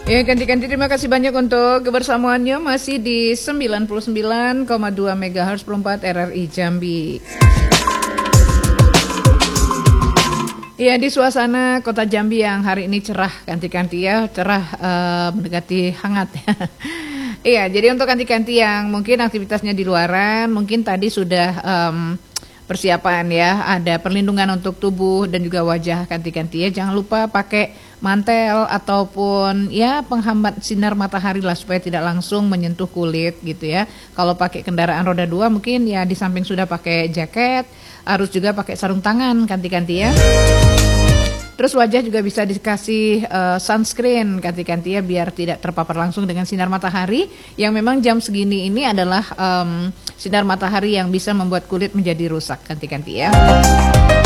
Ya, ganti-ganti terima kasih banyak untuk kebersamaannya masih di 99,2 MHz 4 RRI Jambi. Ya, di suasana kota Jambi yang hari ini cerah, ganti-ganti ya, cerah mendekati hangat. Iya, jadi untuk ganti-ganti yang mungkin aktivitasnya di luaran, mungkin tadi sudah persiapan ya, ada perlindungan untuk tubuh dan juga wajah ganti-ganti ya. Jangan lupa pakai mantel ataupun ya penghambat sinar matahari lah supaya tidak langsung menyentuh kulit gitu ya. Kalau pakai kendaraan roda 2 mungkin ya di samping sudah pakai jaket, harus juga pakai sarung tangan ganti-ganti ya. Terus wajah juga bisa dikasih sunscreen ganti-ganti ya biar tidak terpapar langsung dengan sinar matahari yang memang jam segini ini adalah sinar matahari yang bisa membuat kulit menjadi rusak ganti-ganti ya.